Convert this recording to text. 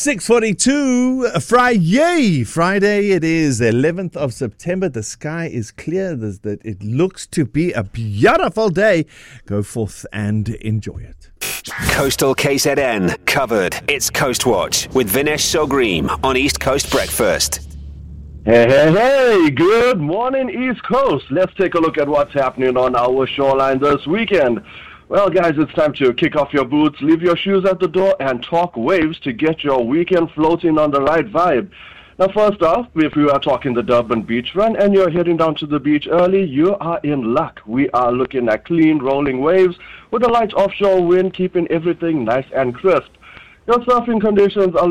6:42, Friday it is, 11th of September. The sky is clear. It looks to be a beautiful day. Go forth and enjoy it. Coastal KZN covered. It's Coast Watch with Vinesh Sogreem on East Coast Breakfast. Hey, good morning, East Coast. Let's take a look at what's happening on our shoreline this weekend. Well, guys, it's time to kick off your boots, leave your shoes at the door, and talk waves to get your weekend floating on the right vibe. Now, first off, if you are talking the Durban beach run and you're heading down to the beach early, you are in luck. We are looking at clean, rolling waves with a light offshore wind, keeping everything nice and crisp. Your surfing conditions are